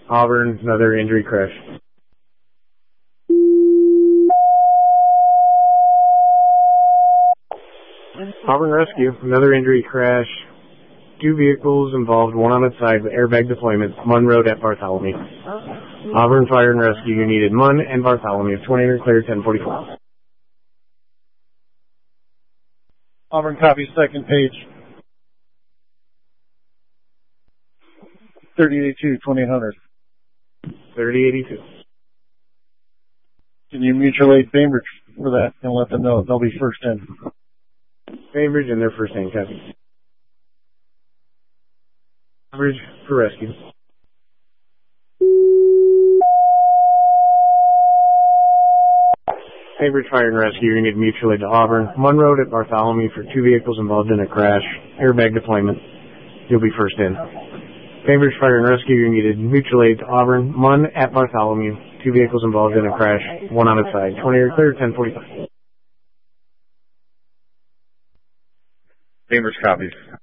Auburn, another injury crash. Auburn Rescue, another injury crash. 2 vehicles involved, one on its side with airbag deployment, Munn Road at Bartholomew. Auburn Fire and Rescue, you needed Munn and Bartholomew, 20 clear, 1044. Auburn copy, second page. 3082, 2800. 3082. Can you mutual aid Bainbridge for that and let them know they'll be first in? Bainbridge and their first in, copy. Bainbridge for rescue. Bainbridge Fire and Rescue, you need mutual aid to Auburn. Munn Road at Bartholomew for 2 vehicles involved in a crash. Airbag deployment. You'll be first in. Bainbridge Fire and Rescue, you needed mutual aid to Auburn. Munn at Bartholomew. 2 vehicles involved in a crash. One on its side. 20 clear, 1045. Bainbridge copies.